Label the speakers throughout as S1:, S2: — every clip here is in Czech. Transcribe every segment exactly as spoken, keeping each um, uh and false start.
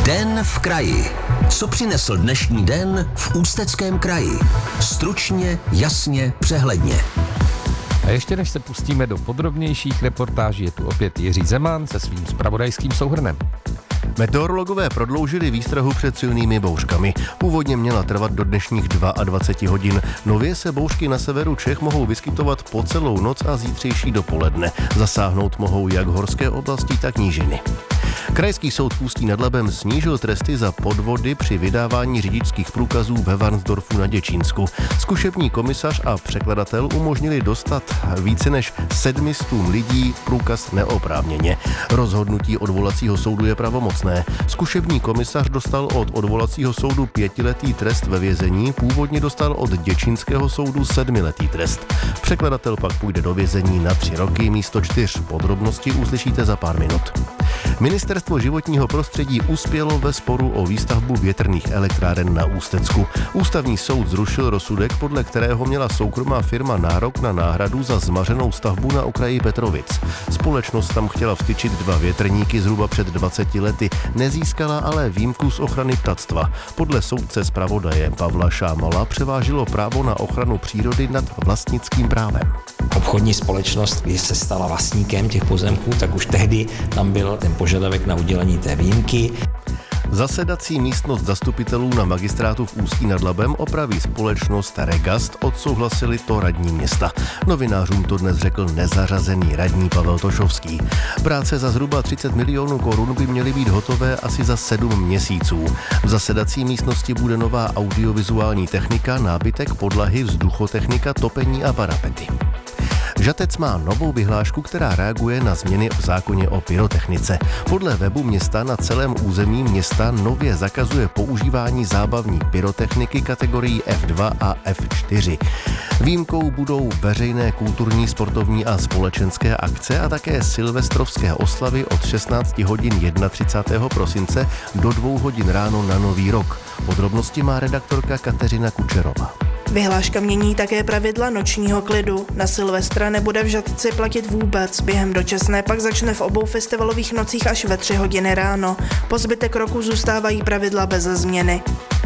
S1: Den v kraji. Co přinesl dnešní den v Ústeckém kraji? Stručně, jasně, přehledně.
S2: A ještě než se pustíme do podrobnějších reportáží, je tu opět Jiří Zeman se svým zpravodajským souhrnem.
S3: Meteorologové prodloužili výstrahu před silnými bouřkami. Původně měla trvat do dnešních dvacet dva hodin. Nově se bouřky na severu Čech mohou vyskytovat po celou noc a zítřejší dopoledne. Zasáhnout mohou jak horské oblasti, tak nížiny. Krajský soud v Ústí nad Labem snížil tresty za podvody při vydávání řidičských průkazů ve Varnsdorfu na Děčínsku. Zkušební komisař a překladatel umožnili dostat více než sedmistům lidí průkaz neoprávněně. Rozhodnutí odvolacího soudu je pravomocné. Zkušební komisař dostal od odvolacího soudu pětiletý trest ve vězení, původně dostal od děčínského soudu sedmiletý trest. Překladatel pak půjde do vězení na tři roky místo čtyř. Podrobnosti uslyšíte za pár minut. Ministerstvo životního prostředí uspělo ve sporu o výstavbu větrných elektráren na Ústecku. Ústavní soud zrušil rozsudek, podle kterého měla soukromá firma nárok na náhradu za zmařenou stavbu na okraji Petrovic. Společnost tam chtěla vtyčit dva větrníky zhruba před dvaceti lety, nezískala ale výjimku z ochrany ptactva. Podle soudce zpravodaje Pavla Šámala převážilo právo na ochranu přírody nad vlastnickým právem.
S4: Obchodní společnost, když se stala vlastníkem těch pozemků, tak už tehdy tam byl ten požadavek na udělení té výjimky.
S3: Zasedací místnost zastupitelů na magistrátu v Ústí nad Labem opraví společnost Regast, odsouhlasili to radní města. Novinářům to dnes řekl nezařazený radní Pavel Tošovský. Práce za zhruba třicet milionů korun by měly být hotové asi za sedm měsíců. V zasedací místnosti bude nová audiovizuální technika, nábytek, podlahy, vzduchotechnika, topení a parapety. Žatec má novou vyhlášku, která reaguje na změny v zákoně o pyrotechnice. Podle webu města na celém území města nově zakazuje používání zábavní pyrotechniky kategorií F dva a F čtyři. Výjimkou budou veřejné, kulturní, sportovní a společenské akce a také silvestrovské oslavy od šestnácti hodin třicátého prvního prosince do dvou hodin ráno na Nový rok. Podrobnosti má redaktorka Kateřina Kučerová.
S5: Vyhláška mění také pravidla nočního klidu. Na Silvestra nebude v Žatci platit vůbec. Během dočasné pak začne v obou festivalových nocích až ve tři hodiny ráno. Po zbytek roku zůstávají pravidla beze změny.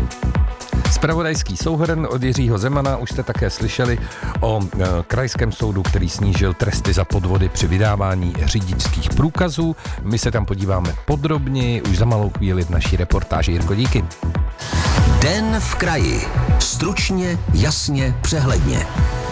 S2: Zpravodajský souhrn od Jiřího Zemana už jste také slyšeli o e, krajském soudu, který snížil tresty za podvody při vydávání řidičských průkazů. My se tam podíváme podrobněji už za malou chvíli v naší reportáži. Jirko, díky.
S1: Den v kraji. Stručně, jasně, přehledně.